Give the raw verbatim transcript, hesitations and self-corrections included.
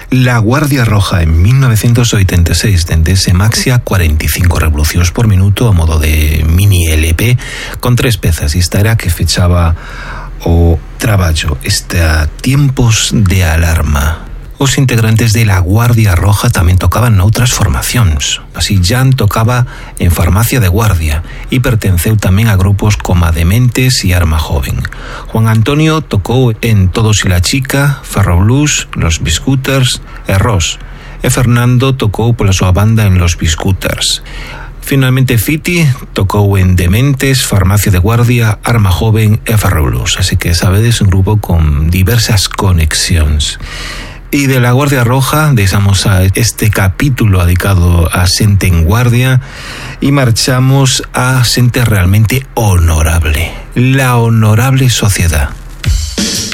La Guardia Roja en mil novecientos oitenta e seis tendese maxia cuarenta e cinco revolucións por minuto a modo de mini L P con tres pezas. Esta era que fechaba o traballo. Esta Tiempos de Alarma. Os integrantes de La Guardia Roja tamén tocaban noutras formacións. Así, Jan tocaba en Farmacia de Guardia e pertenceu tamén a grupos como Dementes e Arma Joven. Juan Antonio tocou en Todos y la Chica, Ferro Blues, Los Biscooters e Ross. E Fernando tocou pola súa banda en Los Biscooters. Finalmente Fiti tocou en Dementes, Farmacia de Guardia, Arma Joven e Ferro Blues. Así que sabedes, un grupo con diversas conexións. Y de La Guardia Roja deixamos a este capítulo dedicado a xente en guardia y marchamos a xente realmente honorable. La Honorable Sociedad.